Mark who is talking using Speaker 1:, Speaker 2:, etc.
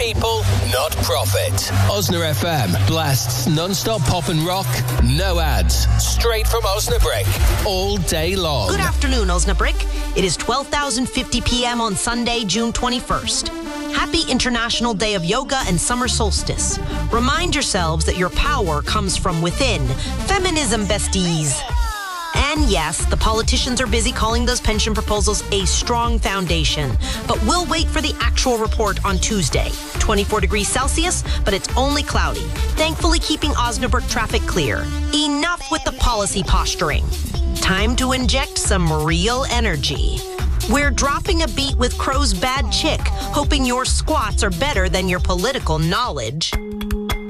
Speaker 1: people, not profit. Osna FM blasts non-stop pop and rock, no ads, straight from Osnabrick, all day long.
Speaker 2: Good afternoon, Osnabrick. It is 12,050 p.m. on Sunday, June 21st. Happy International Day of Yoga and Summer Solstice. Remind yourselves that your power comes from within. Feminism, besties. And yes, the politicians are busy calling those pension proposals a strong foundation. But we'll wait for the actual report on Tuesday. 24 degrees Celsius, but it's only cloudy. Thankfully keeping Osnabrick traffic clear. Enough with the policy posturing. Time to inject some real energy. We're dropping a beat with Crow's Bad Chick, hoping your squats are better than your political knowledge.